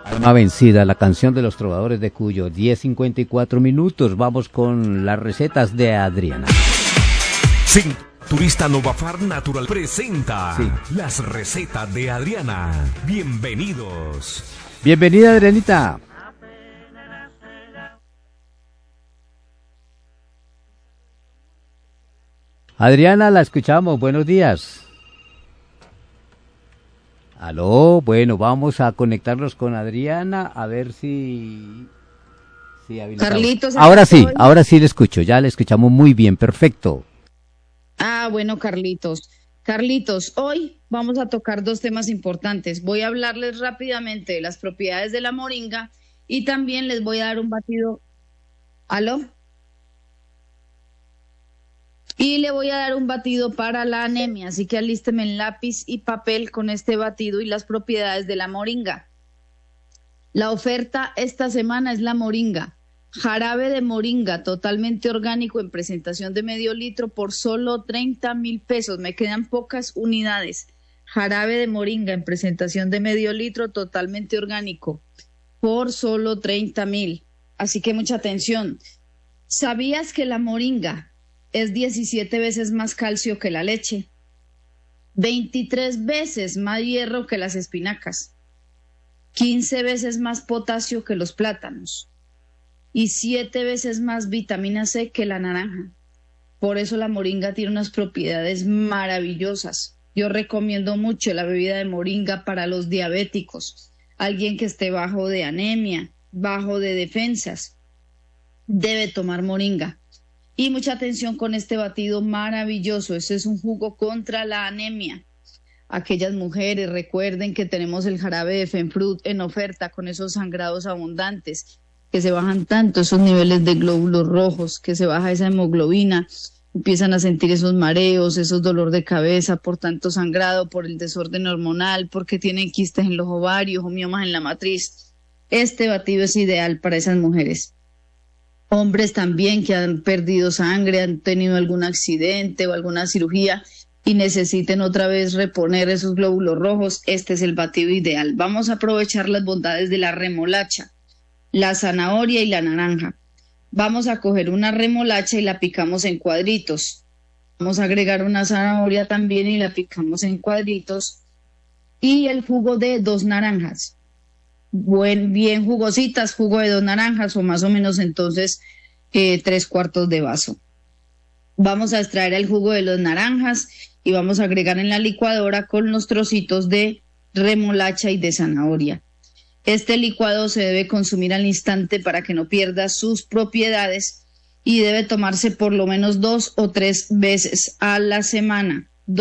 Alma vencida, la canción de los trovadores de Cuyo, 10:54. Vamos con las recetas de Adriana. Sí, Turista Novafar Natural presenta Sí. las recetas de Adriana. Bienvenidos. Bienvenida, Adrianita. Adriana, la escuchamos. Buenos días. Aló, bueno, vamos a conectarnos con Adriana a ver si habilitamos. Carlitos, Ahora sí le escucho, ya le escuchamos muy bien, perfecto. Bueno, Carlitos, hoy vamos a tocar dos temas importantes. Voy a hablarles rápidamente de las propiedades de la moringa y también les voy a dar un batido. ¿Aló? Y le voy a dar un batido para la anemia, así que alísteme en lápiz y papel con este batido y las propiedades de la moringa. La oferta esta semana es la moringa. Jarabe de moringa totalmente orgánico en presentación de medio litro por solo 30.000 pesos. Me quedan pocas unidades. Jarabe de moringa en presentación de medio litro totalmente orgánico por solo 30.000. Así que mucha atención. ¿Sabías que la moringa es 17 veces más calcio que la leche? 23 veces más hierro que las espinacas. 15 veces más potasio que los plátanos. Y 7 veces más vitamina C que la naranja. Por eso la moringa tiene unas propiedades maravillosas. Yo recomiendo mucho la bebida de moringa para los diabéticos, alguien que esté bajo de anemia, bajo de defensas, debe tomar moringa. Y mucha atención con este batido maravilloso, ese es un jugo contra la anemia. Aquellas mujeres, recuerden que tenemos el jarabe de Fenfrut en oferta con esos sangrados abundantes, que se bajan tanto esos niveles de glóbulos rojos, que se baja esa hemoglobina, empiezan a sentir esos mareos, esos dolor de cabeza por tanto sangrado, por el desorden hormonal, porque tienen quistes en los ovarios o miomas en la matriz. Este batido es ideal para esas mujeres. Hombres también que han perdido sangre, han tenido algún accidente o alguna cirugía y necesiten otra vez reponer esos glóbulos rojos, este es el batido ideal. Vamos a aprovechar las bondades de la remolacha, la zanahoria y la naranja. Vamos a coger una remolacha y la picamos en cuadritos. Vamos a agregar una zanahoria también y la picamos en cuadritos. Y el jugo de 2 naranjas. Bien jugositas, jugo de 2 naranjas o más o menos entonces 3/4 de vaso. Vamos a extraer el jugo de las naranjas y vamos a agregar en la licuadora con los trocitos de remolacha y de zanahoria. Este licuado se debe consumir al instante para que no pierda sus propiedades y debe tomarse por lo menos 2 o 3 veces a la semana.